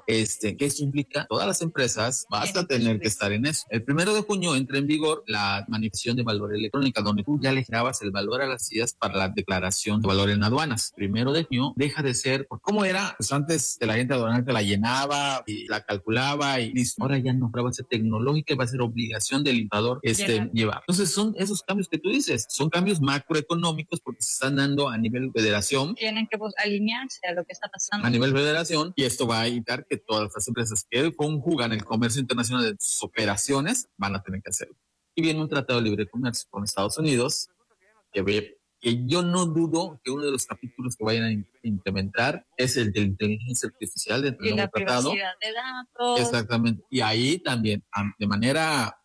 ¿qué eso implica? Todas las empresas vas a tener que estar en eso. El 1 de junio entra en vigor la manifestación de valor electrónica, donde tú ya le grabas el valor a las IAs para la declaración de valor en aduanas. 1 de junio deja de ser, ¿cómo era? Pues antes de la gente aduanal te la llenaba y la calculaba y listo. Ahora ya no, ahora va a ser tecnológica y va a ser obligación del importador llevar. Entonces son esos cambios que tú dices, son cambios macroeconómicos porque se están dando a nivel federación. Tienen que alinearse a lo que está pasando. A nivel federación, y esto va a evitar que todas las empresas que conjugan el comercio internacional de sus operaciones van a tener que hacerlo. Y viene un tratado de libre comercio con Estados Unidos que yo no dudo que uno de los capítulos que vayan a implementar es el de la inteligencia artificial dentro del nuevo tratado. Y la privacidad de datos. Exactamente. Y ahí también, de manera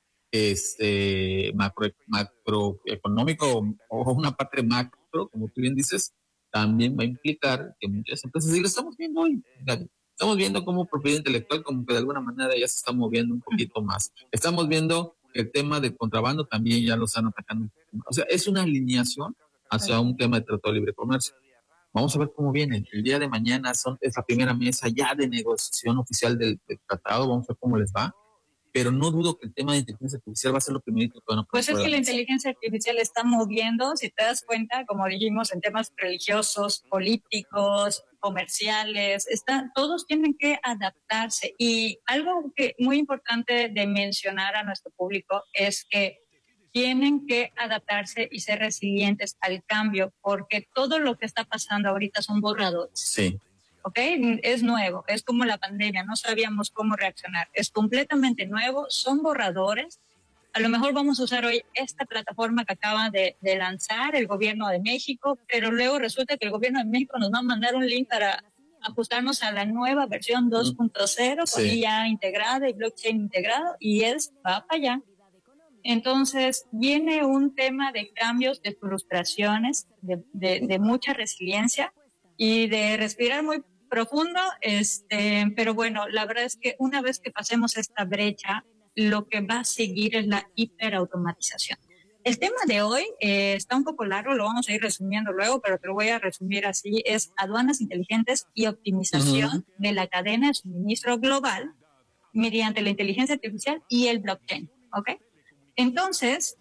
macroeconómico o una parte macro, como tú bien dices, también va a implicar que muchas empresas, y lo estamos viendo hoy, estamos viendo cómo propiedad intelectual como que de alguna manera ya se está moviendo un poquito más. Estamos viendo el tema de contrabando también ya lo están atacando. O sea, es una alineación hacia un tema de tratado de libre comercio. Vamos a ver cómo viene. El día de mañana es la primera mesa ya de negociación oficial del tratado. Vamos a ver cómo les va. Pero no dudo que el tema de inteligencia artificial va a ser lo primerito que van a poner. Pues es que la inteligencia artificial está moviendo, si te das cuenta, como dijimos, en temas religiosos, políticos, comerciales, todos tienen que adaptarse. Y algo que muy importante de mencionar a nuestro público es que tienen que adaptarse y ser resilientes al cambio, porque todo lo que está pasando ahorita son borradores. Sí. ¿Ok? Es nuevo, es como la pandemia, no sabíamos cómo reaccionar. Es completamente nuevo, son borradores. A lo mejor vamos a usar hoy esta plataforma que acaba de lanzar el gobierno de México, pero luego resulta que el gobierno de México nos va a mandar un link para ajustarnos a la nueva versión 2.0, con IA integrada y blockchain integrado, y va para allá. Entonces, viene un tema de cambios, de frustraciones, de mucha resiliencia y de respirar muy profundo, pero bueno, la verdad es que una vez que pasemos esta brecha, lo que va a seguir es la hiperautomatización. El tema de hoy está un poco largo, lo vamos a ir resumiendo luego, pero te lo voy a resumir así, es aduanas inteligentes y optimización de la cadena de suministro global mediante la inteligencia artificial y el blockchain, ¿ok? Entonces,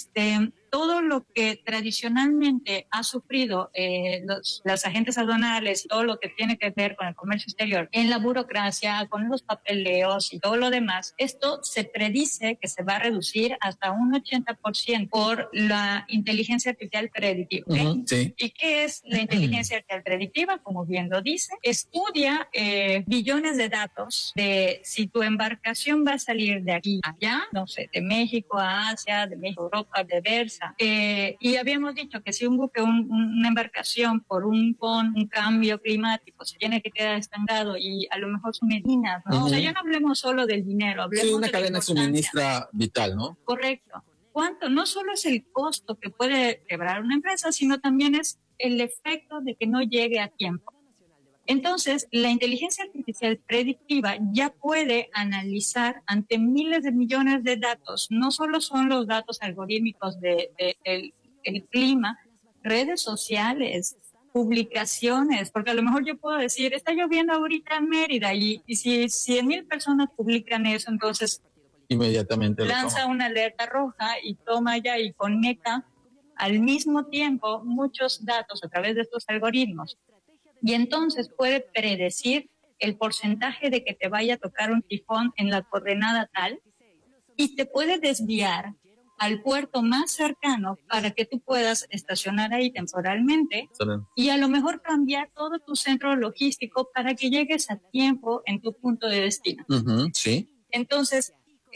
todo lo que tradicionalmente ha sufrido los agentes aduanales y todo lo que tiene que ver con el comercio exterior, en la burocracia, con los papeleos y todo lo demás, esto se predice que se va a reducir hasta un 80% por la inteligencia artificial predictiva. ¿Okay? Sí. ¿Y qué es la inteligencia artificial predictiva? Como bien lo dice, estudia billones de datos de si tu embarcación va a salir de aquí a allá, no sé, de México a Asia, de México a Europa, viceversa. Y habíamos dicho que si un buque, una embarcación por un cambio climático se tiene que quedar estancado y a lo mejor su medina, ¿no? O sea, ya no hablemos solo del dinero, hablemos una de cadena suministra vital, ¿no? Correcto. ¿Cuánto? No solo es el costo que puede quebrar una empresa, sino también es el efecto de que no llegue a tiempo. Entonces, la inteligencia artificial predictiva ya puede analizar ante miles de millones de datos. No solo son los datos algorítmicos el clima, redes sociales, publicaciones, porque a lo mejor yo puedo decir, está lloviendo ahorita en Mérida y si 100,000 personas publican eso, entonces inmediatamente lanza una alerta roja y toma ya y conecta al mismo tiempo muchos datos a través de estos algoritmos. Y entonces puede predecir el porcentaje de que te vaya a tocar un tifón en la coordenada tal y te puede desviar al puerto más cercano para que tú puedas estacionar ahí temporalmente y a lo mejor cambiar todo tu centro logístico para que llegues a tiempo en tu punto de destino. Sí. Entonces,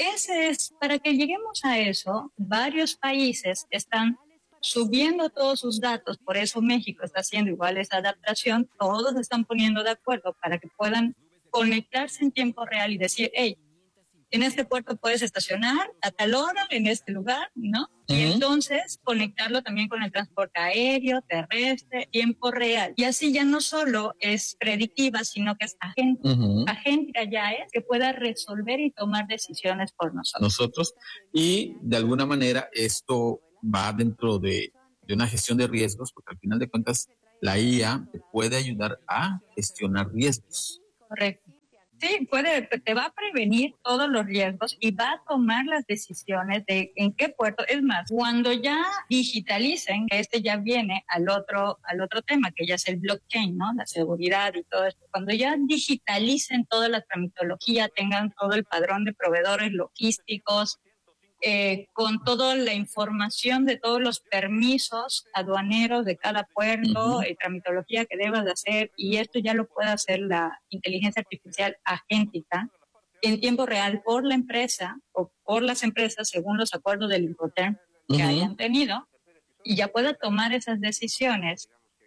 para que lleguemos a eso, varios países están subiendo todos sus datos, por eso México está haciendo igual esa adaptación, todos se están poniendo de acuerdo para que puedan conectarse en tiempo real y decir, hey, en este puerto puedes estacionar a tal hora, en este lugar, ¿no? Y entonces conectarlo también con el transporte aéreo, terrestre, tiempo real. Y así ya no solo es predictiva, sino que es agente. Agente ya es que pueda resolver y tomar decisiones por nosotros. Y de alguna manera esto va dentro de una gestión de riesgos, porque al final de cuentas la IA te puede ayudar a gestionar riesgos. Correcto. Sí, te va a prevenir todos los riesgos y va a tomar las decisiones de en qué puerto. Es más, cuando ya digitalicen, que ya viene al otro tema, que ya es el blockchain, ¿no? La seguridad y todo esto. Cuando ya digitalicen toda la tramitología, tengan todo el padrón de proveedores logísticos, con toda la información de todos los permisos aduaneros de cada puerto, tramitología que debas de hacer, y esto ya lo puede hacer la inteligencia artificial agéntica en tiempo real por la empresa o por las empresas según los acuerdos del Incoterm que hayan tenido, y ya pueda tomar esas decisiones.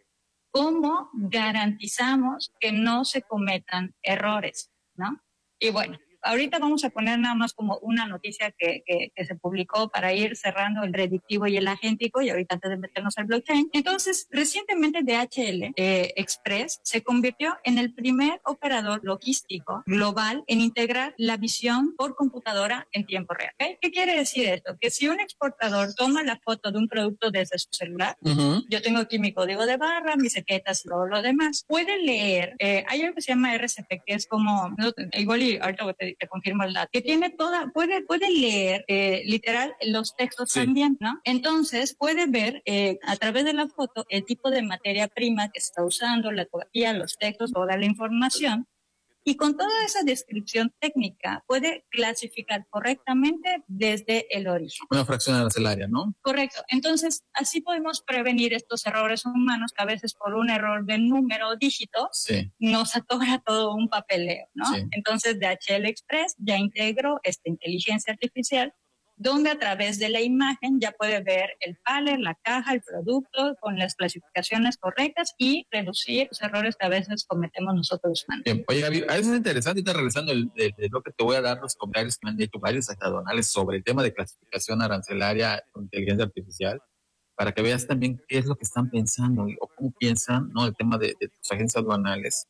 ¿Cómo garantizamos que no se cometan errores, ¿no? Y bueno, ahorita vamos a poner nada más como una noticia que se publicó para ir cerrando el predictivo y el agéntico, y ahorita antes de meternos al blockchain. Entonces, recientemente DHL Express se convirtió en el primer operador logístico global en integrar la visión por computadora en tiempo real. ¿Okay? ¿Qué quiere decir esto? Que si un exportador toma la foto de un producto desde su celular, yo tengo aquí mi código de barra, mis etiquetas y todo lo demás, puede leer, hay algo que se llama RCP, que es como, igual y ahorita te confirmo el dato, que tiene puede leer literal los textos también, ¿no? Entonces puede ver a través de la foto el tipo de materia prima que está usando, la tipografía, los textos, toda la información, y con toda esa descripción técnica puede clasificar correctamente desde el origen. Una fracción arancelaria, ¿no? Correcto. Entonces, así podemos prevenir estos errores humanos que a veces por un error de número o dígito nos atora todo un papeleo, ¿no? Sí. Entonces, DHL Express ya integró esta inteligencia artificial donde a través de la imagen ya puede ver el pallet, la caja, el producto con las clasificaciones correctas y reducir los errores que a veces cometemos nosotros humanos. Bien, oye, Gaby, a veces es interesante, y regresando de lo que te voy a dar los comentarios que me han dicho varios aduanales sobre el tema de clasificación arancelaria con inteligencia artificial, para que veas también qué es lo que están pensando o cómo piensan, ¿no? El tema de tus agencias aduanales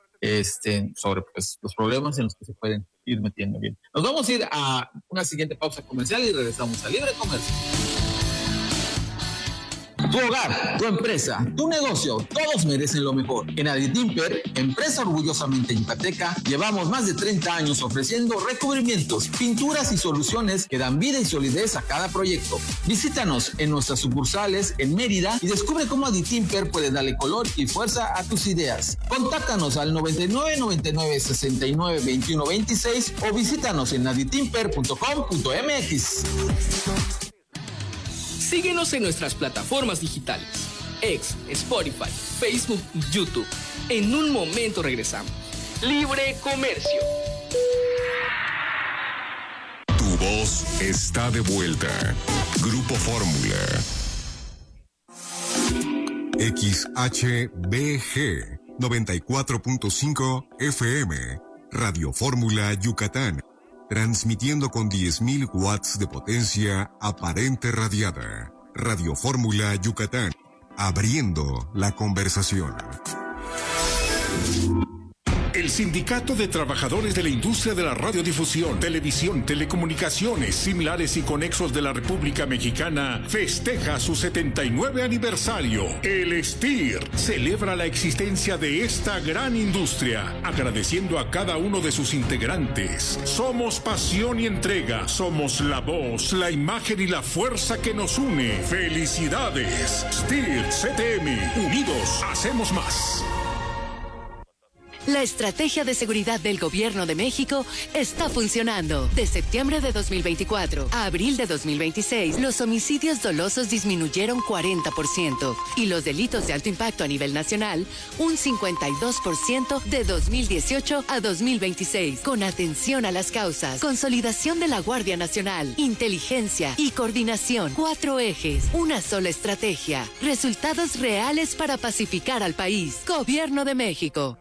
sobre pues, los problemas en los que se pueden ir metiendo. Bien, nos vamos a ir a una siguiente pausa comercial y regresamos a Libre Comercio. Tu hogar, tu empresa, tu negocio, todos merecen lo mejor. En Aditimper, empresa orgullosamente yucateca, llevamos más de 30 años ofreciendo recubrimientos, pinturas y soluciones que dan vida y solidez a cada proyecto. Visítanos en nuestras sucursales en Mérida y descubre cómo Aditimper puede darle color y fuerza a tus ideas. Contáctanos al 99 99 69 21 26 o visítanos en aditimper.com.mx. Síguenos en nuestras plataformas digitales, X, Spotify, Facebook y YouTube. En un momento regresamos. Libre Comercio. Tu voz está de vuelta. Grupo Fórmula. XHBG 94.5 FM. Radio Fórmula Yucatán. Transmitiendo con 10.000 watts de potencia aparente radiada. Radio Fórmula Yucatán. Abriendo la conversación. El Sindicato de Trabajadores de la Industria de la Radiodifusión, Televisión, Telecomunicaciones, Similares y Conexos de la República Mexicana festeja su 79 aniversario. El STIR celebra la existencia de esta gran industria, agradeciendo a cada uno de sus integrantes. Somos pasión y entrega, somos la voz, la imagen y la fuerza que nos une. ¡Felicidades! STIR CTM, unidos hacemos más. La estrategia de seguridad del Gobierno de México está funcionando. De septiembre de 2024 a abril de 2026, los homicidios dolosos disminuyeron 40% y los delitos de alto impacto a nivel nacional un 52% de 2018 a 2026. Con atención a las causas, consolidación de la Guardia Nacional, inteligencia y coordinación. 4 ejes, una sola estrategia. Resultados reales para pacificar al país. Gobierno de México.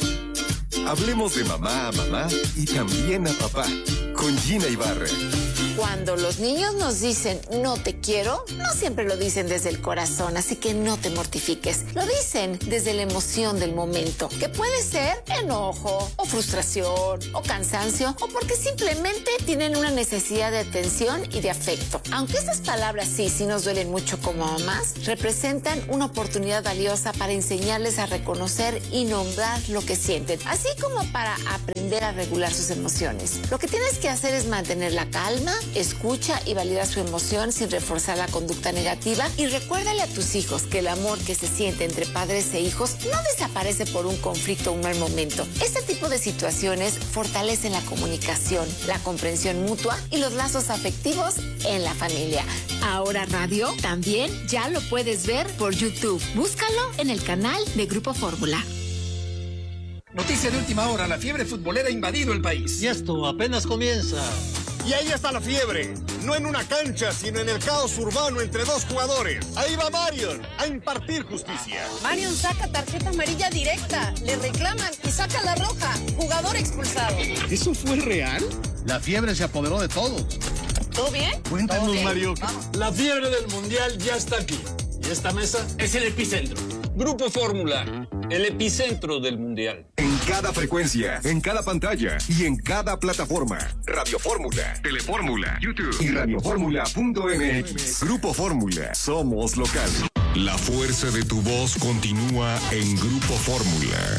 Hablemos de mamá a mamá y también a papá con Gina Ibarra. Cuando los niños nos dicen no te quiero, no siempre lo dicen desde el corazón, así que no te mortifiques. Lo dicen desde la emoción del momento, que puede ser enojo, o frustración, o cansancio, o porque simplemente tienen una necesidad de atención y de afecto. Aunque estas palabras sí nos duelen mucho como mamás, representan una oportunidad valiosa para enseñarles a reconocer y nombrar lo que sienten, así como para aprender a regular sus emociones. Lo que tienes que hacer es mantener la calma, escucha y valida su emoción sin reforzar la conducta negativa, y recuérdale a tus hijos que el amor que se siente entre padres e hijos no desaparece por un conflicto o un mal momento. Este tipo de situaciones fortalecen la comunicación, la comprensión mutua y los lazos afectivos en la familia. Ahora Radio también ya lo puedes ver por YouTube. Búscalo en el canal de Grupo Fórmula. Noticia de última hora, la fiebre futbolera ha invadido el país. Y esto apenas comienza. Y ahí está la fiebre, no en una cancha, sino en el caos urbano entre dos jugadores. Ahí va Marion a impartir justicia. Marion saca tarjeta amarilla directa, le reclaman y saca la roja. Jugador expulsado. ¿Eso fue real? La fiebre se apoderó de todos. ¿Todo bien? Cuéntanos, bien? Mario. Vamos. La fiebre del mundial ya está aquí. Y esta mesa es el epicentro. Grupo Fórmula, el epicentro del mundial. En cada frecuencia, en cada pantalla y en cada plataforma. Radio Fórmula, Telefórmula, YouTube y radioformula.mx. Grupo Fórmula, somos local. La fuerza de tu voz continúa en Grupo Fórmula.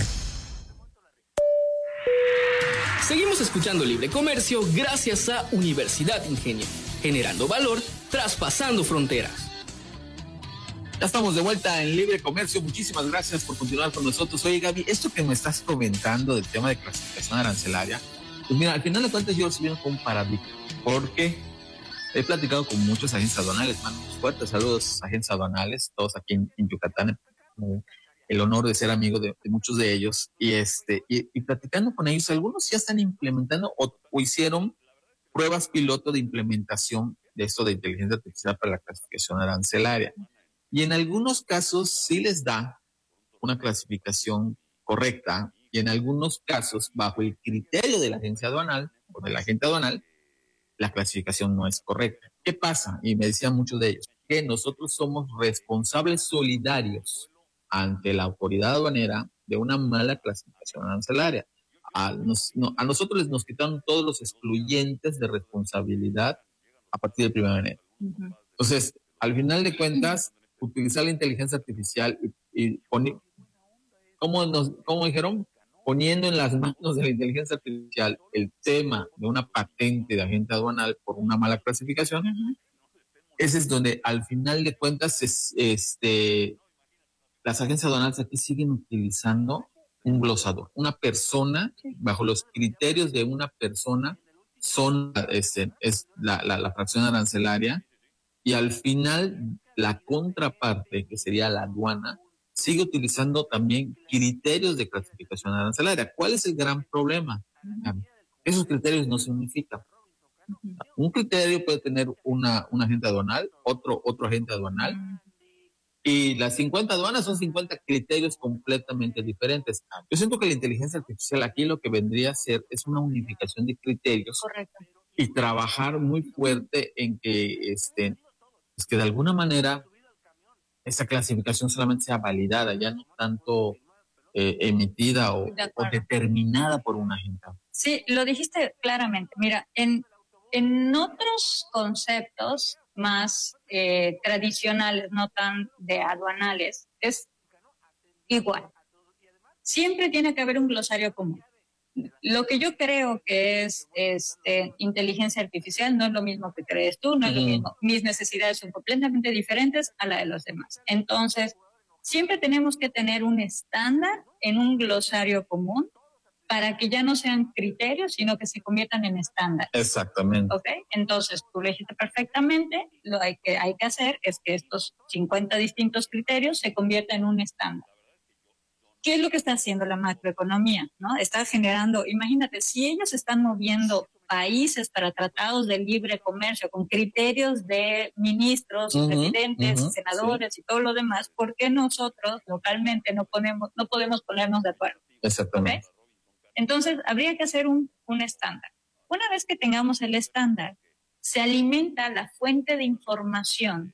Seguimos escuchando Libre Comercio gracias a Universidad Ingenio, generando valor, traspasando fronteras. Ya estamos de vuelta en Libre Comercio. Muchísimas gracias por continuar con nosotros. Oye, Gaby, esto que me estás comentando del tema de clasificación arancelaria, pues mira, al final de cuentas yo lo estoy viendo como un paradigma, porque he platicado con muchos agentes aduanales, mando fuertes saludos, agentes aduanales, todos aquí en Yucatán, el honor de ser amigo de muchos de ellos, y platicando con ellos, algunos ya están implementando o hicieron pruebas piloto de implementación de esto de inteligencia artificial para la clasificación arancelaria. Y en algunos casos sí les da una clasificación correcta, y en algunos casos, bajo el criterio de la agencia aduanal o del agente aduanal, la clasificación no es correcta. ¿Qué pasa? Y me decían muchos de ellos, que nosotros somos responsables solidarios ante la autoridad aduanera de una mala clasificación arancelaria. A nosotros nos quitaron todos los excluyentes de responsabilidad a partir del 1 de enero. Uh-huh. Entonces, al final de cuentas, utilizar la inteligencia artificial y ¿cómo dijeron? Poniendo en las manos de la inteligencia artificial el tema de una patente de agente aduanal por una mala clasificación, ese es donde al final de cuentas las agencias aduanales aquí siguen utilizando un glosador. Una persona, bajo los criterios de una persona, es la fracción arancelaria, y al final la contraparte, que sería la aduana, sigue utilizando también criterios de clasificación arancelaria. ¿Cuál es el gran problema? Esos criterios no se unifican. Un criterio puede tener un agente aduanal, otro agente aduanal, y las 50 aduanas son 50 criterios completamente diferentes. Yo siento que la inteligencia artificial aquí lo que vendría a ser es una unificación de criterios. Correcto. Y trabajar muy fuerte en que es que de alguna manera esa clasificación solamente sea validada, ya no tanto emitida o determinada por un agente. Sí, lo dijiste claramente. Mira, en otros conceptos más tradicionales, no tan de aduanales, es igual. Siempre tiene que haber un glosario común. Lo que yo creo que es inteligencia artificial no es lo mismo que crees tú, no es lo mismo. Mis necesidades son completamente diferentes a la de los demás. Entonces, siempre tenemos que tener un estándar en un glosario común para que ya no sean criterios, sino que se conviertan en estándar. Exactamente. ¿Ok? Entonces, tú lo dijiste perfectamente, lo que hay que hacer es que estos 50 distintos criterios se conviertan en un estándar. ¿Qué es lo que está haciendo la macroeconomía? ¿No? Está generando, imagínate, si ellos están moviendo países para tratados de libre comercio con criterios de ministros, presidentes, senadores y todo lo demás, ¿por qué nosotros localmente no podemos ponernos de acuerdo? Exactamente. ¿Okay? Entonces, habría que hacer un estándar. Una vez que tengamos el estándar, se alimenta la fuente de información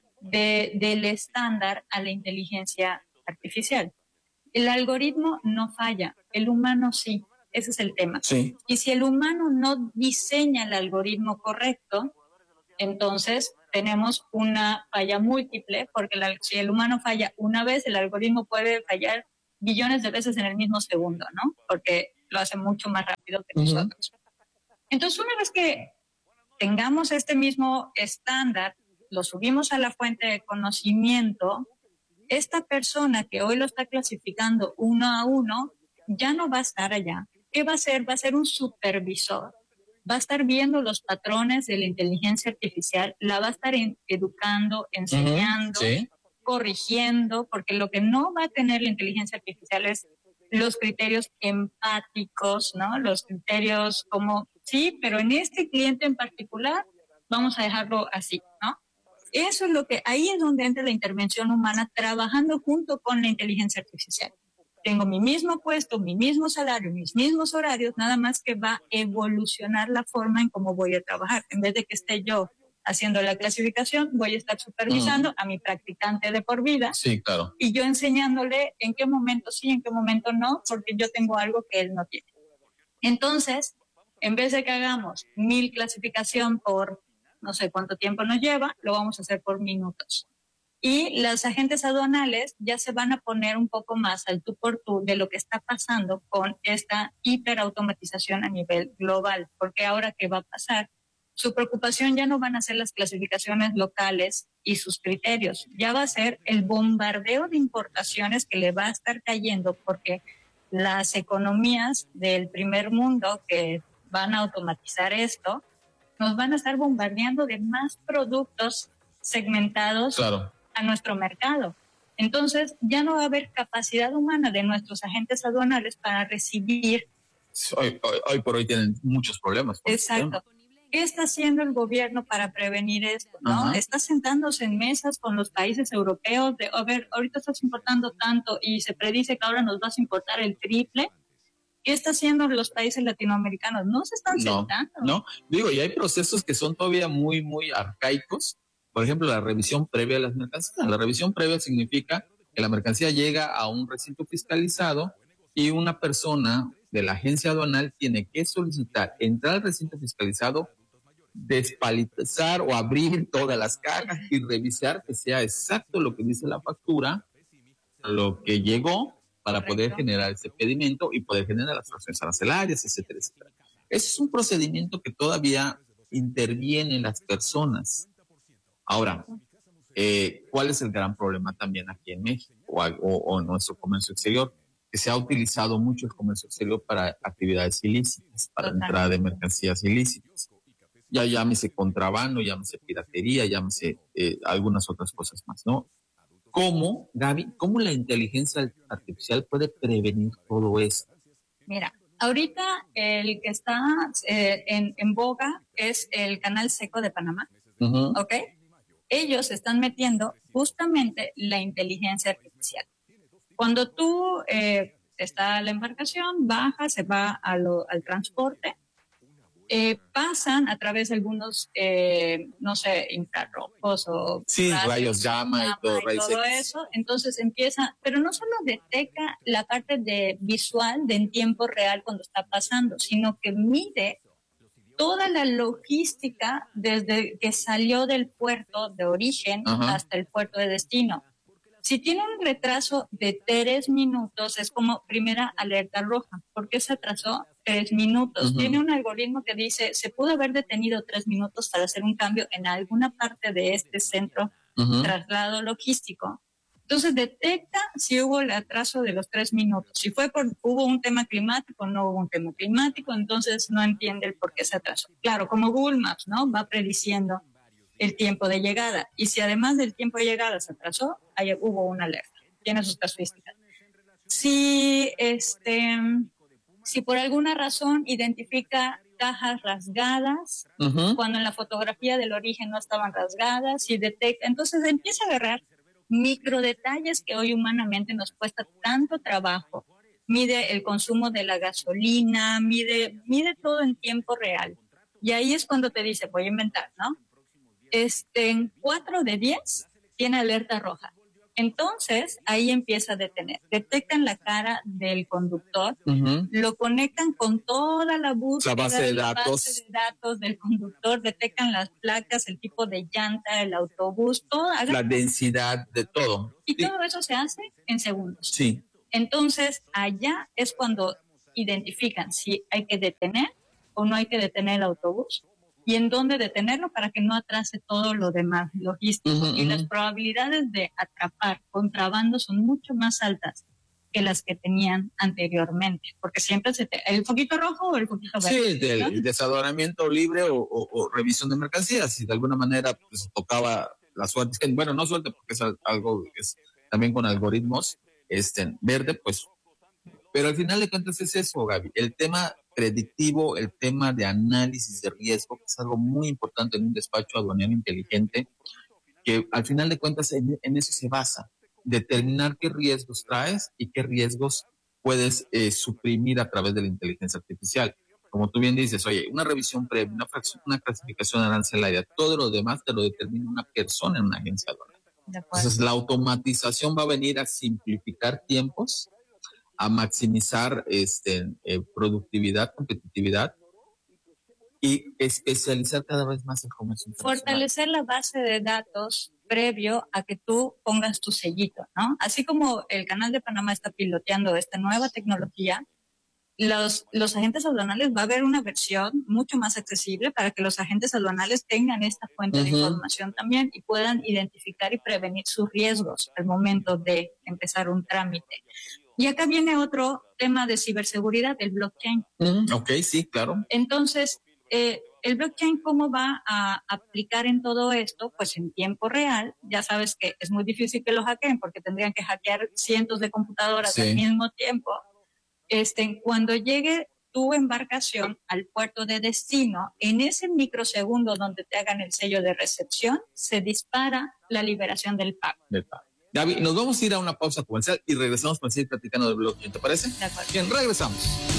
del estándar a la inteligencia artificial. El algoritmo no falla, el humano sí, ese es el tema. Sí. Y si el humano no diseña el algoritmo correcto, entonces tenemos una falla múltiple, porque si el humano falla una vez, el algoritmo puede fallar billones de veces en el mismo segundo, ¿no? Porque lo hace mucho más rápido que nosotros. Entonces, una vez que tengamos este mismo estándar, lo subimos a la fuente de conocimiento, esta persona que hoy lo está clasificando uno a uno ya no va a estar allá. ¿Qué va a hacer? Va a ser un supervisor. Va a estar viendo los patrones de la inteligencia artificial, la va a estar educando, enseñando, corrigiendo, porque lo que no va a tener la inteligencia artificial es los criterios empáticos, ¿no? Los criterios como, sí, pero en este cliente en particular vamos a dejarlo así, ¿no? Eso es lo que, ahí es donde entra la intervención humana trabajando junto con la inteligencia artificial. Tengo mi mismo puesto, mi mismo salario, mis mismos horarios, nada más que va a evolucionar la forma en cómo voy a trabajar. En vez de que esté yo haciendo la clasificación, voy a estar supervisando a mi practicante de por vida. Sí, claro. Y yo enseñándole en qué momento sí, en qué momento no, porque yo tengo algo que él no tiene. Entonces, en vez de que hagamos 1000 clasificación por no sé cuánto tiempo nos lleva, lo vamos a hacer por minutos. Y los agentes aduanales ya se van a poner un poco más al tú por tú de lo que está pasando con esta hiperautomatización a nivel global, porque ahora ¿qué va a pasar? Su preocupación ya no van a ser las clasificaciones locales y sus criterios, ya va a ser el bombardeo de importaciones que le va a estar cayendo, porque las economías del primer mundo que van a automatizar esto, nos van a estar bombardeando de más productos segmentados a nuestro mercado. Entonces, ya no va a haber capacidad humana de nuestros agentes aduanales para recibir. Hoy por hoy tienen muchos problemas. Exacto. ¿Qué está haciendo el gobierno para prevenir esto? ¿No? Está sentándose en mesas con los países europeos de, a ver, ahorita estás importando tanto y se predice que ahora nos vas a importar el triple. ¿Qué está haciendo los países latinoamericanos? No se están sentando. No, digo, y hay procesos que son todavía muy, muy arcaicos. Por ejemplo, la revisión previa de las mercancías. La revisión previa significa que la mercancía llega a un recinto fiscalizado y una persona de la agencia aduanal tiene que solicitar entrar al recinto fiscalizado, despalitizar o abrir todas las cajas y revisar que sea exacto lo que dice la factura, lo que llegó, para poder generar ese pedimento y poder generar las fracciones arancelarias, etcétera, etcétera. Ese es un procedimiento que todavía interviene en las personas. Ahora, ¿cuál es el gran problema también aquí en México o en nuestro comercio exterior? Que se ha utilizado mucho el comercio exterior para actividades ilícitas, para entrada de mercancías ilícitas. Ya llámese contrabando, llámese piratería, llámese algunas otras cosas más, ¿no? ¿Cómo, Gaby, cómo la inteligencia artificial puede prevenir todo esto? Mira, ahorita el que está en boga es el Canal Seco de Panamá, ¿ok? Ellos están metiendo justamente la inteligencia artificial. Cuando tú está la embarcación, baja, se va al transporte, pasan a través de algunos, no sé, infrarrojos o rayos gamma y todo eso. Entonces empieza, pero no solo detecta la parte de visual de en tiempo real cuando está pasando, sino que mide toda la logística desde que salió del puerto de origen hasta el puerto de destino. Si tiene un retraso de 3 minutos, es como primera alerta roja. ¿Por qué se atrasó 3 minutos? Tiene un algoritmo que dice, se pudo haber detenido 3 minutos para hacer un cambio en alguna parte de este centro traslado logístico. Entonces detecta si hubo el atraso de los 3 minutos. Si hubo un tema climático, no hubo un tema climático, entonces no entiende el por qué se atrasó. Claro, como Google Maps, ¿no? Va prediciendo el tiempo de llegada. Y si además del tiempo de llegada se atrasó, hubo una alerta. Tiene sus casuísticas. Si por alguna razón identifica cajas rasgadas, cuando en la fotografía del origen no estaban rasgadas, si detecta, entonces empieza a agarrar micro detalles que hoy humanamente nos cuesta tanto trabajo. Mide el consumo de la gasolina, mide todo en tiempo real. Y ahí es cuando te dice, voy a inventar, ¿no? En 4 de 10 tiene alerta roja. Entonces, ahí empieza a detener. Detectan la cara del conductor, lo conectan con toda la búsqueda, la base de datos del conductor, detectan las placas, el tipo de llanta, el autobús, todo. La densidad de todo. Y todo eso se hace en segundos. Sí. Entonces, allá es cuando identifican si hay que detener o no hay que detener el autobús y en dónde detenerlo para que no atrase todo lo demás logístico. Y las probabilidades de atrapar contrabando son mucho más altas que las que tenían anteriormente, porque siempre el foquito rojo o el foquito verde. Sí, el desadoramiento libre o revisión de mercancías, si de alguna manera pues, tocaba la suerte, bueno, no suerte porque es algo que es también con algoritmos, verde, pues, pero al final de cuentas es eso, Gaby, el tema predictivo, el tema de análisis de riesgo, que es algo muy importante en un despacho aduanero inteligente, que al final de cuentas en eso se basa, determinar qué riesgos traes y qué riesgos puedes suprimir a través de la inteligencia artificial. Como tú bien dices, oye, una revisión previa, una clasificación arancelaria, todo lo demás te lo determina una persona en una agencia aduanera. Entonces, la automatización va a venir a simplificar tiempos, a maximizar productividad, competitividad y especializar cada vez más el comercio internacional. Fortalecer la base de datos previo a que tú pongas tu sellito, ¿no? Así como el Canal de Panamá está piloteando esta nueva tecnología, los agentes aduanales va a haber una versión mucho más accesible para que los agentes aduanales tengan esta fuente de información también y puedan identificar y prevenir sus riesgos al momento de empezar un trámite. Y acá viene otro tema de ciberseguridad, el blockchain. Ok, sí, claro. Entonces, el blockchain, ¿cómo va a aplicar en todo esto? Pues en tiempo real, ya sabes que es muy difícil que lo hackeen porque tendrían que hackear cientos de computadoras al mismo tiempo. Cuando llegue tu embarcación al puerto de destino, en ese microsegundo donde te hagan el sello de recepción, se dispara la liberación del pago. Gaby, nos vamos a ir a una pausa comercial y regresamos para seguir platicando del blockchain, ¿te parece? De acuerdo. Bien, regresamos.